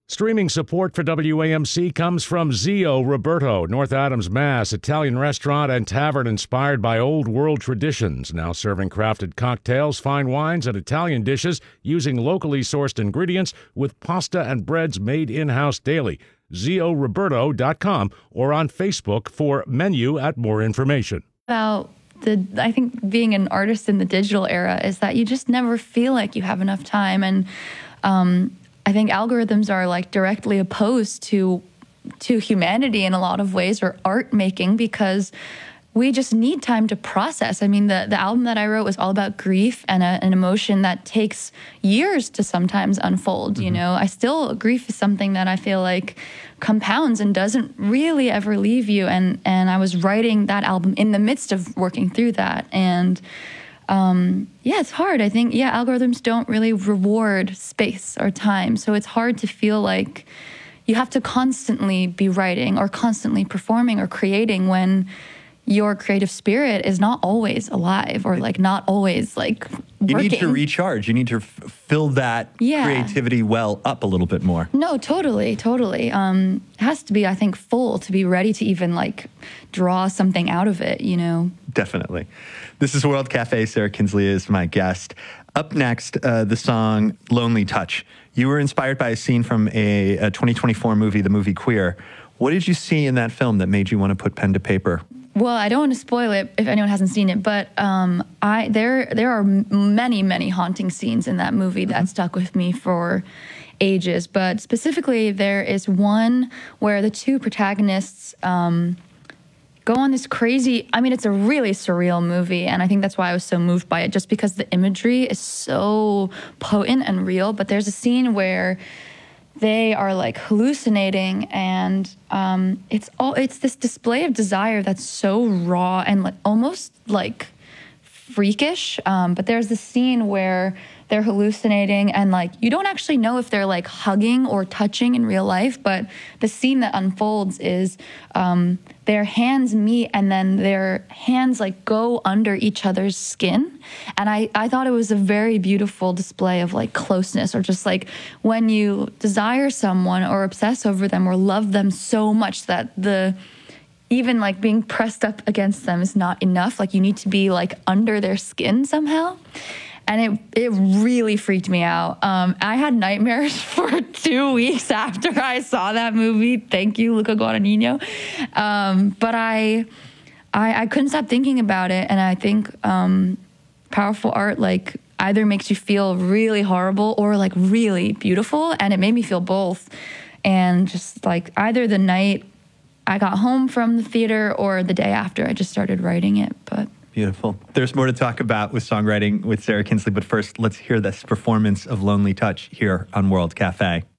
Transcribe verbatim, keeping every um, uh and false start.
Streaming support for W A M C comes from Zio Roberto, North Adams, Mass, Italian restaurant and tavern inspired by old world traditions, now serving crafted cocktails, fine wines, and Italian dishes using locally sourced ingredients with pasta and breads made in-house daily. zio roberto dot com or on Facebook for menu at more information. About the, I think being an artist in the digital era is that you just never feel like you have enough time. And, um, I think algorithms are like directly opposed to to humanity in a lot of ways, or art making, because we just need time to process. I mean, the, the album that I wrote was all about grief and a, an emotion that takes years to sometimes unfold. Mm-hmm. You know, I still, grief is something that I feel like compounds and doesn't really ever leave you. And, and I was writing that album in the midst of working through that. And Um, yeah, it's hard. I think, yeah, algorithms don't really reward space or time. So it's hard to feel like you have to constantly be writing or constantly performing or creating when your creative spirit is not always alive or like not always like working. You need to recharge. You need to f- fill that yeah. creativity well up a little bit more. No, totally, totally. Um, it has to be, I think, full to be ready to even like draw something out of it, you know? Definitely. This is World Cafe. Sarah Kinsley is my guest. Up next, uh, the song Lonely Touch. You were inspired by a scene from a, a twenty twenty-four movie, the movie Queer. What did you see in that film that made you want to put pen to paper? Well, I don't want to spoil it if anyone hasn't seen it, but um, I there there are many, many haunting scenes in that movie that mm-hmm. stuck with me for ages. But specifically, there is one where the two protagonists um, go on this crazy, I mean, it's a really surreal movie, and I think that's why I was so moved by it, just because the imagery is so potent and real. But there's a scene where they are like hallucinating, and um, it's all it's this display of desire that's so raw and like almost like freakish. Um, but there's this scene where they're hallucinating, and like you don't actually know if they're like hugging or touching in real life. But the scene that unfolds is um, their hands meet, and then their hands like go under each other's skin. And I, I thought it was a very beautiful display of like closeness, or just like when you desire someone or obsess over them or love them so much that the even like being pressed up against them is not enough. Like you need to be like under their skin somehow. And it it really freaked me out. Um, I had nightmares for two weeks after I saw that movie. Thank you, Luca Guadagnino. Um, but I, I I couldn't stop thinking about it. And I think um, powerful art like either makes you feel really horrible or like really beautiful. And it made me feel both. And just like either the night I got home from the theater or the day after, I just started writing it. But beautiful. There's more to talk about with songwriting with Sarah Kinsley, but first, let's hear this performance of Lonely Touch here on World Cafe.